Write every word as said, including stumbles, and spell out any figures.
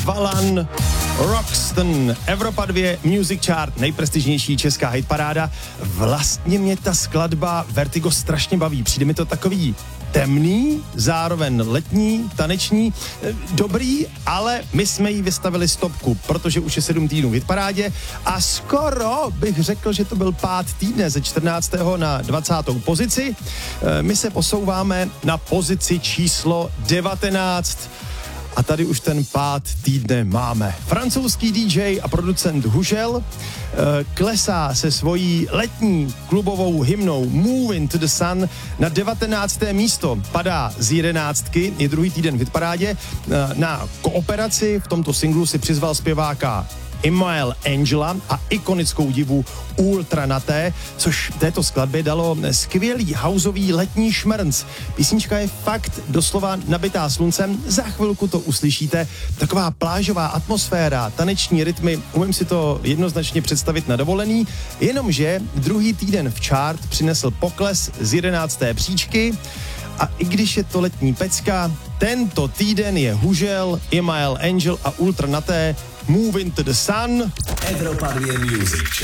Valan, Roxton, Evropa dva, Music Chart, nejprestižnější česká hitparáda. Vlastně mě ta skladba Vertigo strašně baví. Přijde mi to takový temný, zároveň letní, taneční, dobrý, ale my jsme jí vystavili stopku, protože už je sedm týdnů v hitparádě a skoro bych řekl, že to byl pád týdne ze čtrnáctého na dvacátou pozici. My se posouváme na pozici číslo devatenáct. A tady už ten pád týdne máme. Francouzský D J a producent Hužel e, klesá se svojí letní klubovou hymnou Move into the Sun na devatenácté místo. Padá z jedenáctky, je druhý týden v hitparádě. E, na kooperaci v tomto singlu si přizval zpěváka Imael Angela a ikonickou divu Ultra Naté, což této skladbě dalo skvělý houseový letní šmrnc. Písnička je fakt doslova nabitá sluncem, za chvilku to uslyšíte. Taková plážová atmosféra, taneční rytmy, umím si to jednoznačně představit na dovolený, jenomže druhý týden v chart přinesl pokles z jedenácté příčky. A i když je to letní pecka, tento týden je Hužel, Imael Angel a Ultra Naté Move into the Sun. Evropa dva Music